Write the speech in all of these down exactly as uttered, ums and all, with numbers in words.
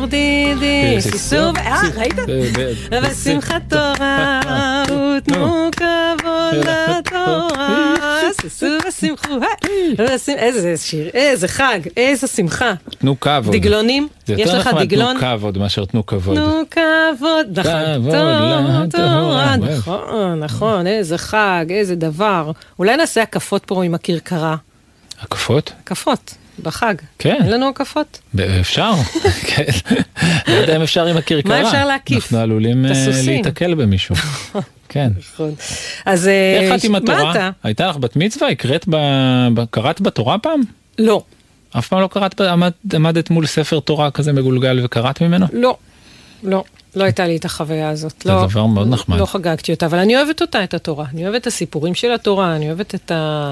דידי, שישו, אה, ראית? ושמחת תורה, ותנו כבוד לתורה, שישו ושמחו, איזה שיר, איזה חג, איזה שמחה. תנו כבוד. דגלונים, יש לך דגלון? תנו כבוד מאשר תנו כבוד. תנו כבוד, כבוד לתורה, נכון, נכון, איזה חג, איזה דבר. אולי נעשה הקפות פה עם הכרכרה. הקפות? הקפות. בחג. כן. אין לנו הקפות? אפשר. כן. לא יודע אם אפשר עם הכרכרה. מה אפשר להקיף? אנחנו עלולים להתקל במישהו. כן. נכון. אז איך את עם התורה? הייתה לך בת מצווה? קראת בתורה פעם? לא. אף פעם לא קראת, עמדת מול ספר תורה כזה מגולגל וקראת ממנו? לא. לא. לא הייתה לי את החוויה הזאת. זה דבר מאוד נחמד. לא חגגתי אותה, אבל אני אוהבת אותה, את התורה. אני אוהבת את הסיפורים של התורה, אני אוהבת את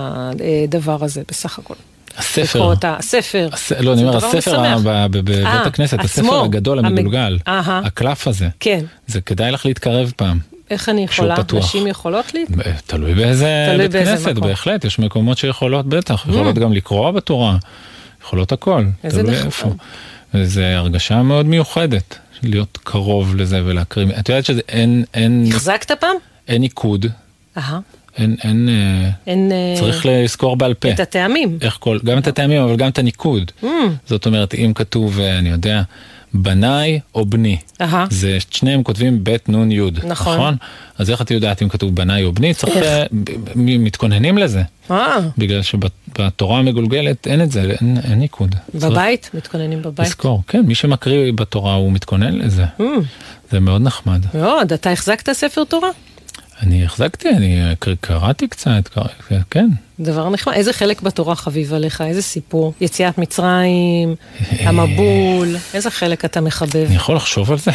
הדבר הזה, בסך הכל. הספר. הספר. לא, אני אומר, הספר בבית הכנסת, הספר הגדול, המגולגל. הקלף הזה. כן. זה כדאי לך להתקרב פעם. איך אני יכולה? נשים יכולות לי? תלוי באיזה בית כנסת, בהחלט. יש מקומות שיכולות בטח, יכולות גם לקרוא בתורה. יכולות הכל. תלוי איפה. וזו הרגשה מאוד מיוחדת. להיות קרוב לזה ולהקרים. את יודעת שזה אין, אין... החזקת פעם? אין ניקוד. אהה. אין, אין, אין... צריך לזכור בעל פה. את הטעמים. איך כל, גם את הטעמים, אבל גם את הניקוד. Mm. זאת אומרת, אם כתוב, אני יודע, בניי או בני. אהה. זה שניהם כותבים בית נון יוד. נכון. נכון? אז איך את יודעת אם כתוב בניי או בני? צריך, מתכוננים לזה. אה. בגלל שבתורה המגולגלת אין את זה, אין, אין ניקוד. בבית? צריך... מתכוננים בבית? לזכור, כן, מי שמקריא בתורה הוא מתכונן לזה. Mm. זה מאוד נחמד. מאוד, אתה החזקת ספר תורה? אני החזקתי, אני קראתי קצת, כן. דבר נחמד. איזה חלק בתורה חביב עליך? איזה סיפור? יציאת מצרים, המבול, איזה חלק אתה מחבב? אני יכול לחשוב על זה?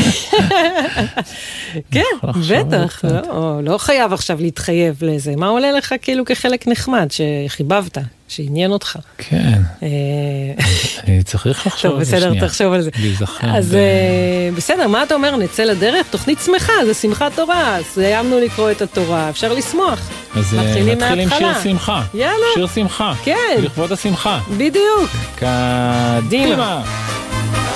כן, בטח. לא חייב עכשיו להתחייב לזה. מה עולה לך כאילו כחלק נחמד שחיבבת, שעניין אותך? כן. אני צריך לחשוב על זה שנייה. טוב, בסדר, תחשוב על זה. אז בסדר, מה אתה אומר? נצא לדרך? תוכנית שמחה, זה שמחת תורה. סיימנו לקרוא את התורה, אפשר לשמוח. אז מתחילים שיר שמחה. יאללה. שיר שמחה. כן. לכבוד השמחה. בדיוק. קדימה.